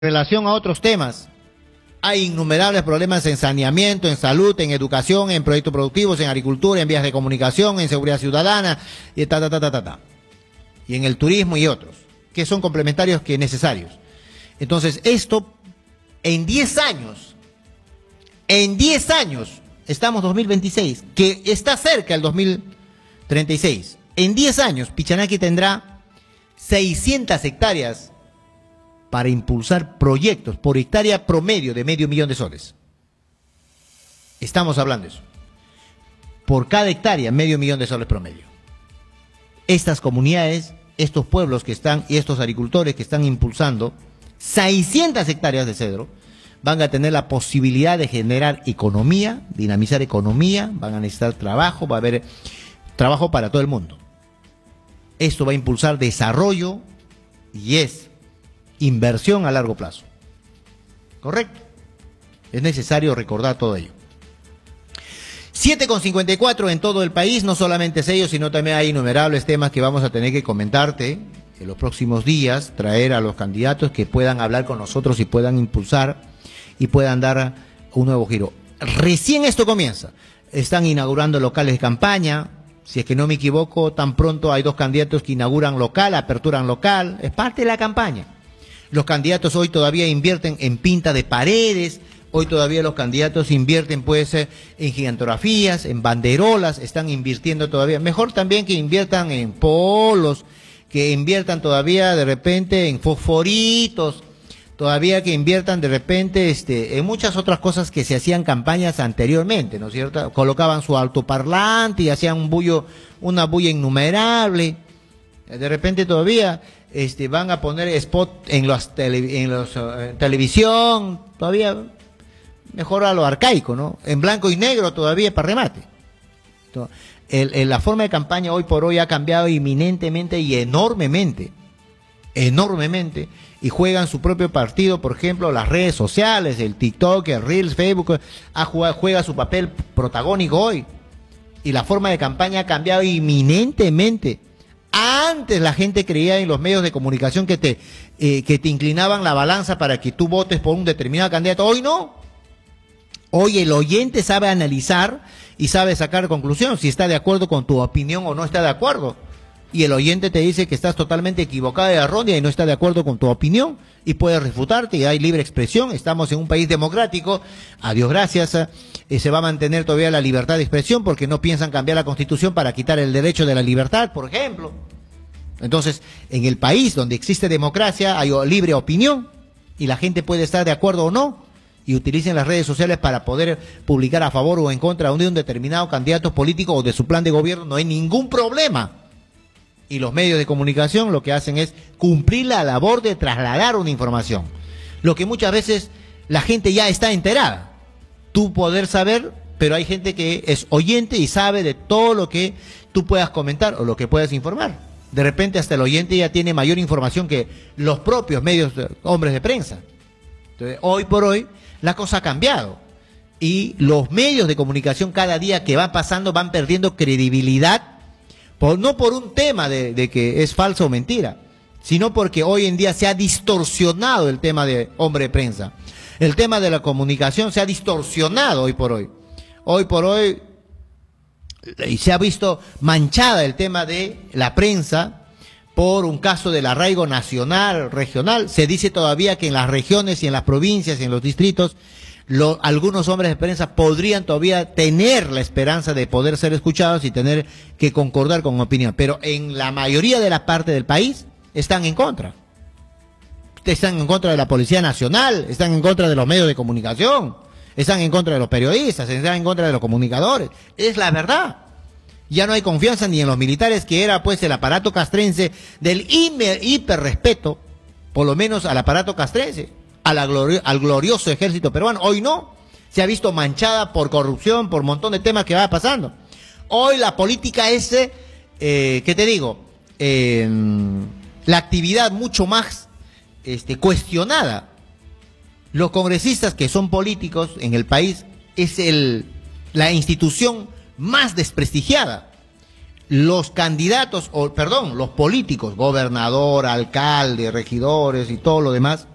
relación a otros temas, hay innumerables problemas en saneamiento, en salud, en educación, en proyectos productivos, en agricultura, en vías de comunicación, en seguridad ciudadana, y y en el turismo y otros, que son complementarios que necesarios. Entonces, esto, en 10 años, estamos 2026, que está cerca el 2036, en 10 años, Pichanaki tendrá 600 hectáreas para impulsar proyectos por hectárea promedio de $500,000 Estamos hablando de eso. Por cada hectárea, $500,000 promedio. Estas comunidades, estos pueblos que están y estos agricultores que están impulsando 600 hectáreas de cedro, van a tener la posibilidad de generar economía, dinamizar economía, van a necesitar trabajo, va a haber trabajo para todo el mundo. Esto va a impulsar desarrollo y es inversión a largo plazo. ¿Correcto? Es necesario recordar todo ello. 7:54 en todo el país, no solamente es ello, sino también hay innumerables temas que vamos a tener que comentarte en los próximos días, traer a los candidatos que puedan hablar con nosotros y puedan impulsar y puedan dar un nuevo giro. Recién esto comienza. Están inaugurando locales de campaña. Si es que no me equivoco, tan pronto hay 2 candidatos que inauguran local, aperturan local. Es parte de la campaña. Los candidatos hoy todavía invierten en pinta de paredes, hoy todavía los candidatos invierten pues en gigantografías, en banderolas, están invirtiendo todavía. Mejor también que inviertan en polos, que inviertan todavía de repente en fosforitos, todavía que inviertan de repente en muchas otras cosas que se hacían campañas anteriormente, ¿no es cierto? Colocaban su altoparlante y hacían una bulla innumerable. De repente todavía van a poner spot en televisión, todavía mejor a lo arcaico, ¿no? En blanco y negro todavía para remate. Entonces, la forma de campaña hoy por hoy ha cambiado inminentemente y enormemente, y juegan su propio partido, por ejemplo, las redes sociales, el TikTok, el Reels, Facebook, juega su papel protagónico hoy, y la forma de campaña ha cambiado inminentemente. Antes la gente creía en los medios de comunicación que te inclinaban la balanza para que tú votes por un determinado candidato. Hoy no. Hoy el oyente sabe analizar y sabe sacar conclusión si está de acuerdo con tu opinión o no está de acuerdo. Y el oyente te dice que estás totalmente equivocada y errónea y no está de acuerdo con tu opinión y puede refutarte y hay libre expresión. Estamos en un país democrático, a Dios gracias, se va a mantener todavía la libertad de expresión porque no piensan cambiar la Constitución para quitar el derecho de la libertad, por ejemplo. Entonces, en el país donde existe democracia hay libre opinión y la gente puede estar de acuerdo o no y utilicen las redes sociales para poder publicar a favor o en contra de un determinado candidato político o de su plan de gobierno, no hay ningún problema. Y los medios de comunicación lo que hacen es cumplir la labor de trasladar una información. Lo que muchas veces la gente ya está enterada. Tú poder saber, pero hay gente que es oyente y sabe de todo lo que tú puedas comentar o lo que puedas informar. De repente hasta el oyente ya tiene mayor información que los propios medios, hombres de prensa. Entonces, hoy por hoy la cosa ha cambiado. Y los medios de comunicación cada día que van pasando van perdiendo credibilidad. No por un tema de que es falso o mentira, sino porque hoy en día se ha distorsionado el tema de hombre de prensa. El tema de la comunicación se ha distorsionado hoy por hoy. Hoy por hoy y se ha visto manchada el tema de la prensa por un caso del arraigo nacional, regional. Se dice todavía que en las regiones y en las provincias y en los distritos algunos hombres de prensa podrían todavía tener la esperanza de poder ser escuchados y tener que concordar con opinión, pero en la mayoría de la parte del país están en contra. Están en contra de la Policía Nacional, están en contra de los medios de comunicación, están en contra de los periodistas, están en contra de los comunicadores. Es la verdad. Ya no hay confianza ni en los militares, que era pues el aparato castrense del hiper respeto, por lo menos al aparato castrense. Al glorioso ejército peruano. Hoy no, se ha visto manchada por corrupción, por un montón de temas que va pasando. Hoy la política es, ¿qué te digo? La actividad mucho más cuestionada. Los congresistas que son políticos en el país es la institución más desprestigiada. Los candidatos, los políticos, gobernador, alcalde, regidores y todo lo demás,